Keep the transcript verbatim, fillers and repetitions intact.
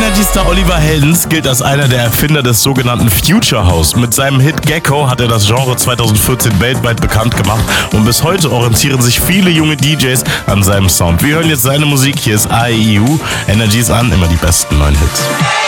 Energy-Star Oliver Heldens gilt als einer der Erfinder des sogenannten Future House. Mit seinem Hit Gecko hat er das Genre zweitausendvierzehn weltweit bekannt gemacht und bis heute orientieren sich viele junge D Js an seinem Sound. Wir hören jetzt seine Musik, hier ist A E I U. Energy ist an, immer die besten neuen Hits.